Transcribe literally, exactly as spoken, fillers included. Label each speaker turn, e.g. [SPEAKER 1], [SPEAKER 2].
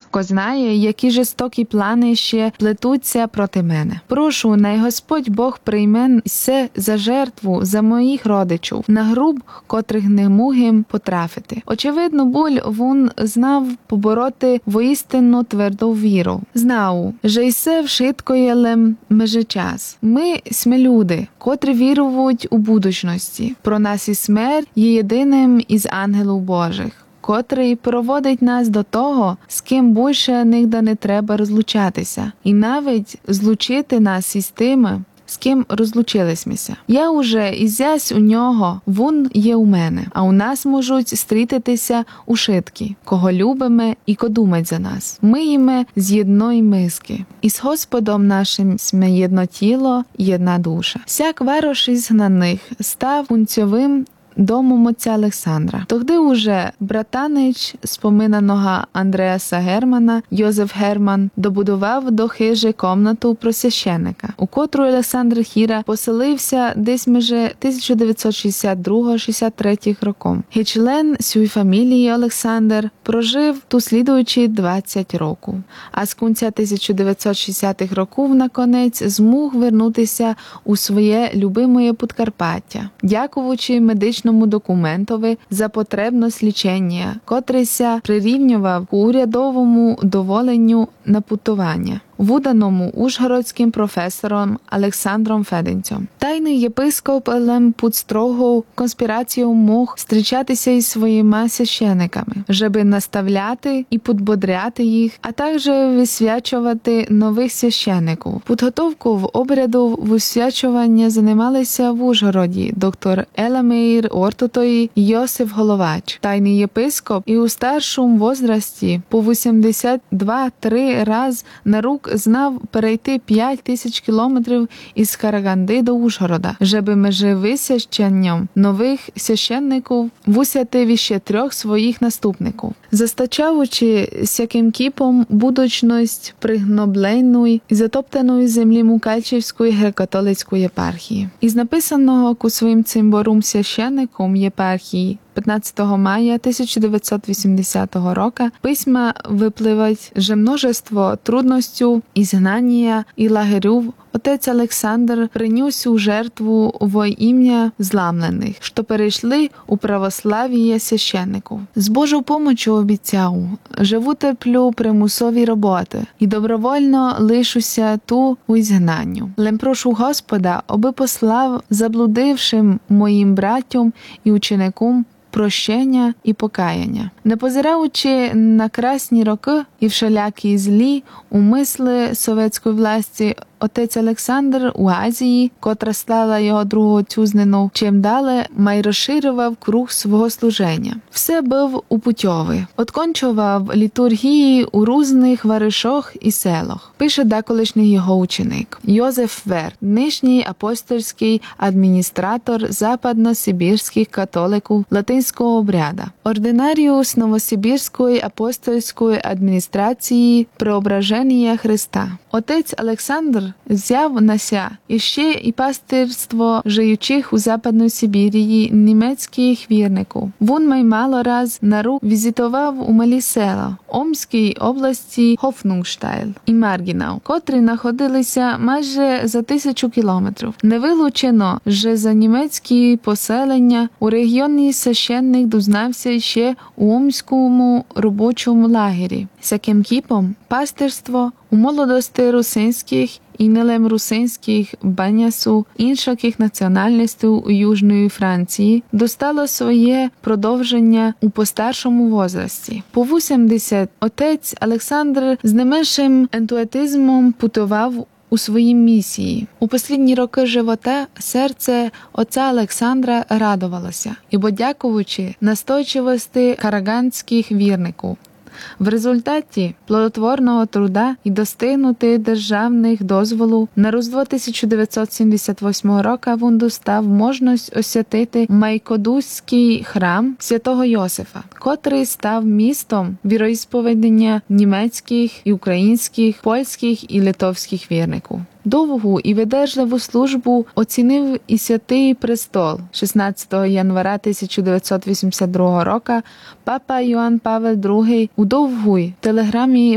[SPEAKER 1] Хто знає, які жорстокі плани ще плетуться проти мене. Прошу, най Господь Бог прийме все за жертву за моїх родичів, на груб, котрих не мугим потрафити. Очевидно, буль він знав побороти воістину тверду віру. Знав, що й все вшитко єлем меже час. Ми сме люди, котрі вірують у будучності. Про нас і смерть є єдиним із ангелів Божих, котрий проводить нас до того, з ким більше нігде не треба розлучатися, і навіть злучити нас із тими, з ким розлучилися. Я уже ізясь у нього, він є у мене, а у нас можуть стрітитися ушитки, кого любимо і ко думать за нас. Ми їме з єдної миски. І з Господом нашим сме єдно тіло, єдна душа. Всяк варош ізгнаних став пунцьовим домом отця Олександра. Тогди уже братанич споминаного Андреаса Германа, Йозеф Герман, добудував до хижі комнату просвященника, у котру Олександр Хіра поселився десь меже тисяча дев'ятсот шістдесят другого - шістдесят третього роком. І член сюї фамілії Олександр прожив ту слідуючі двадцять років. А з кінця тисяча дев'ятсот шістдесятих років наконець змог вернутися у своє любимоє Подкарпаття, дякуючи медичному документові за потребність лічення, котрийся прирівнював к урядовому доволенню на путування, вуданому ужгородським професором Олександром Феденцем. Тайний єпископ Елем під строгою конспірацією мог зустрічатися із своїми священиками, щоби наставляти і підбодряти їх, а також висвячувати нових священиків. Підготовку в обряду висвячування займалися в Ужгороді доктор Елемеїр Ортутої і Йосиф Головач. Тайний єпископ і у старшому возрасті по вісімдесят два - три раз на рук знав перейти п'ять тисяч кілометрів із Караганди до Ужгорода, щоби межи висвященням нових священників висвятив ще трьох своїх наступників, застачаючи всяким кіпом будучність пригнобленої і затоптаної землі Мукачівської греко-католицької єпархії. Із написаного ку своїм цимборум священником єпархії п'ятнадцятого мая тисяча дев'ятсот вісімдесятого року письма випливають, що множество трудностей, ізгнання і лагерів отець Олександр приніс у жертву во ім'я зламлених, що перейшли у православ'я священників. З Божою помочю обіцяв, що витерплю примусові роботи і добровольно лишуся ту у ізгнанню. Лем прошу Господа, аби послав заблудившим моїм братям і ученикам прощення і покаяння. Не позираючи на красні роки і всілякі злі умисли совєтської власті, отець Олександр у Азії, котра стала його другою тюзнею, чим далі май розширював круг свого служення. Все був упутьовий. Откончував літургії у різних варишах і селах. Пише деколишній його ученик. Йозеф Вер, нинішній апостольський адміністратор западно-сибірських католиків латинського обряда. Ординаріус Новосибірської апостольської адміністрації Преображення Христа. Отець Олександр взяв на ся іще і пастирство жиючих у Западній Сибірії німецьких вірників. Він маймало раз на рук візитував у малі села Омській області Хофнунгштайл і Маргінау, котрі знаходилися майже за тисячу кілометрів. Не вилучено, що за німецькі поселення у регіоні священник дознався ще у Омському робочому лагері. Всяким кіпом пастирство у молодости русинських і нелем русинських банясу інших національностей у Южної Франції достало своє продовження у постаршому возрасті. По вісімдесят отець Олександр з не меншим ентузіазмом путував у своїй місії. У останні роки живота серце отця Олександра радувалося, ібо дякуючи настойчивості караганських вірників. В результаті плодотворного труда і достигнути державних дозволів на Різдво тисяча дев'ятсот сімдесят восьмого року він достав можливість освятити Майкодузький храм святого Йосифа, котрий став містом віроісповідання німецьких і українських, польських і литовських вірників. Довгу і видержливу службу оцінив і Святий Престол. шістнадцятого января тисяча дев'ятсот вісімдесят другого року папа Йоанн Павел другий у довгій телеграмі